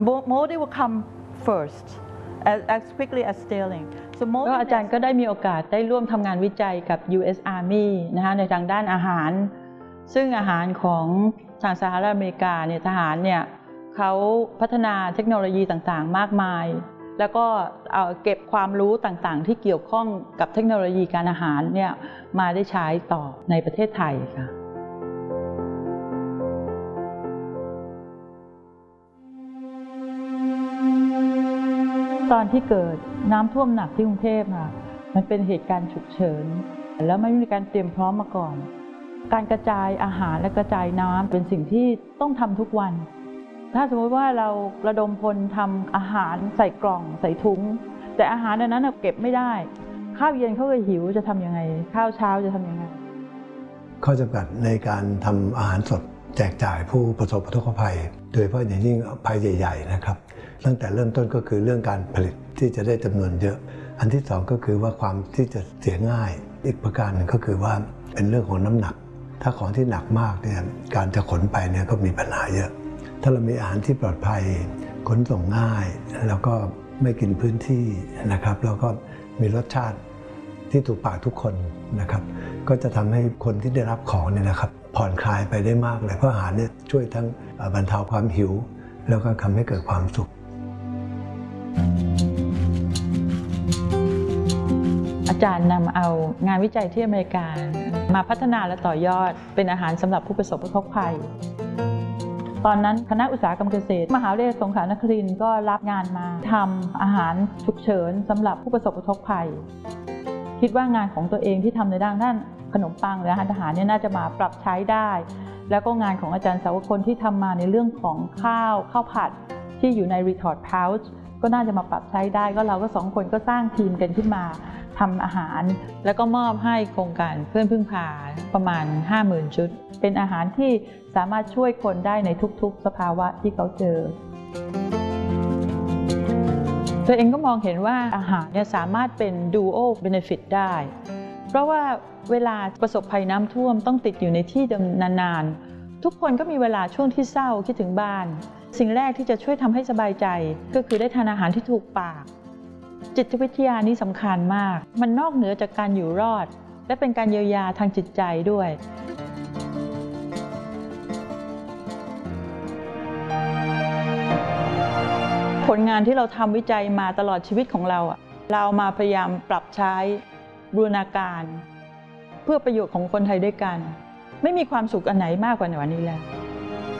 Modi will come first as quickly as Sterling. So Modi ก็อาจารย์ก็ได้มีโอกาสได้ร่วมทำงานวิจัยกับ US Army นะคะในทางด้านอาหารซึ่งอาหารของทางสหรัฐอเมริกาเนี่ยทหารเนี่ยเขาพัฒนาเทคโนโลยีต่างๆมากมายแล้วก็เอาเก็บความรู้ต่างๆที่เกี่ยวข้องกับเทคโนโลยีการอาหารเนี่ยมาได้ใช้ต่อในประเทศไทยค่ะตอนที่เกิดน้ำท่วมหนักที่กรุงเทพค่ะมันเป็นเหตุการณ์ฉุกเฉินแล้วไม่มีการเตรียมพร้อมมาก่อนการกระจายอาหารและกระจายน้ำเป็นสิ่งที่ต้องทำทุกวันถ้าสมมติว่าเราระดมพลทำอาหารใส่กล่องใส่ถุงแต่อาหารในนั้นเก็บไม่ได้ข้าวเย็นเขาก็หิวจะทำยังไงข้าวเช้าจะทำยังไงข้อจำกัดในการทำอาหารสดแจกจ่ายผู้ประสบอุทกภัยโดยเฉพาะอย่างยิ่งภัยใหญ่ๆนะครับตั้งแต่เริ่มต้นก็คือเรื่องการผลิตที่จะได้จำนวนเยอะอันที่สองก็คือว่าความที่จะเสียง่ายอีกประการหนึ่งก็คือว่าเป็นเรื่องของน้ำหนักถ้าของที่หนักมากเนี่ยการจะขนไปเนี่ยก็มีปัญหาเยอะถ้าเรามีอาหารที่ปลอดภัยขนส่งง่ายแล้วก็ไม่กินพื้นที่นะครับแล้วก็มีรสชาติที่ถูกปากทุกคนนะครับก็จะทำให้คนที่ได้รับของเนี่ยนะครับผ่อนคลายไปได้มากเลยเพราะอาหารเนี่ยช่วยทั้งบรรเทาความหิวแล้วก็ทำให้เกิดความสุขอาจารย์นำเอางานวิจัยที่อเมริกามาพัฒนาและต่อยอดเป็นอาหารสำหรับผู้ประสบอุทกภัยตอนนั้นคณะอุตสาหกรรมเกษตรมหาวิทยาลัยสงขลานครินทร์ก็รับงานมาทำอาหารฉุกเฉินสำหรับผู้ประสบอุทกภัยคิดว่างานของตัวเองที่ทำในด้านขนมปังและอาหารเนี่ยน่าจะมาปรับใช้ได้แล้วก็งานของอาจารย์สาวคนที่ทำมาในเรื่องของข้าวผัดที่อยู่ใน retort pouch ก็น่าจะมาปรับใช้ได้ก็เราก็สองคนก็สร้างทีมกันขึ้นมาทำอาหารแล้วก็มอบให้โครงการเพื่อนพึ่งพาประมาณ 50,000 ชุดเป็นอาหารที่สามารถช่วยคนได้ในทุกๆสภาวะที่เขาเจอตัวเองก็มองเห็นว่าอาหารเนี่ยสามารถเป็น dual benefit ได้เพราะว่าเวลาประสบภัยน้ำท่วมต้องติดอยู่ในที่นานๆทุกคนก็มีเวลาช่วงที่เศร้าคิดถึงบ้านสิ่งแรกที่จะช่วยทำให้สบายใจก็คือได้ทานอาหารที่ถูกปากจิตวิทยานี้สำคัญมากมันนอกเหนือจากการอยู่รอดและเป็นการเยียวยาทางจิตใจด้วยผลงานที่เราทำวิจัยมาตลอดชีวิตของเราเรามาพยายามปรับใช้บูรณาการเพื่อประโยชน์ของคนไทยด้วยกันไม่มีความสุขอันไหนมากกว่านี้แล้ว